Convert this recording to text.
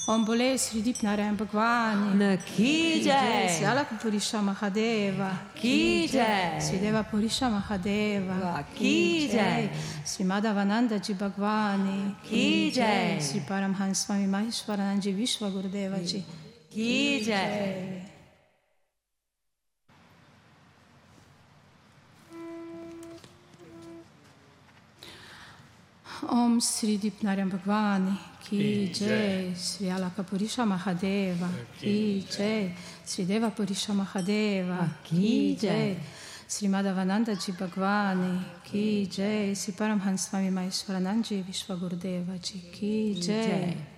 Om Bole Sri Dipnarayan Bhagwan Ki Jai. Sri Alaka Purisha Mahadeva Ki Jai. Sri Deva Purisha Mahadeva Ki Jai. Sri Madhavananda Ji Bhagwani Ki Jai. Sri Paramhans Swami Maheshwaranand Ji Vishwa Gurudeva Ji Ki Jai. Om Sri Dipnarayan Bhagwani Ki Jai. Sri Alaka Purisha Mahadeva Ki Jai. Sri Deva Purisha Mahadeva Ki Jai. Sri Madhavananda Ji Bhagwani Ki Jai. Sri Paramhans Swami Maheshwaranand Ji Vishwa Gurudeva Ji Ki Jai.